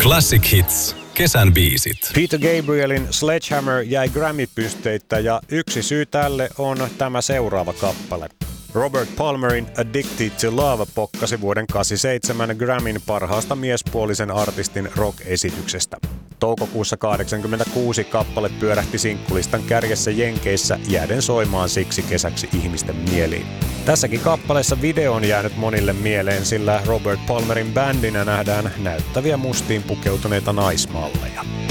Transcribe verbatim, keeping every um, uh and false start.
Classic Hits. Kesän biisit. Peter Gabrielin Sledgehammer jäi Grammy-pysteittä ja yksi syy tälle on tämä seuraava kappale. Robert Palmerin Addicted to Love pokkasi vuoden kahdeksankymmentäseitsemän Grammyn parhaasta miespuolisen artistin rock-esityksestä. Toukokuussa kahdeksankymmentäkuusi kappale pyörähti sinkkulistan kärjessä Jenkeissä jääden soimaan siksi kesäksi ihmisten mieliin. Tässäkin kappaleessa video on jäänyt monille mieleen, sillä Robert Palmerin bändinä nähdään näyttäviä mustiin pukeutuneita naismalleja.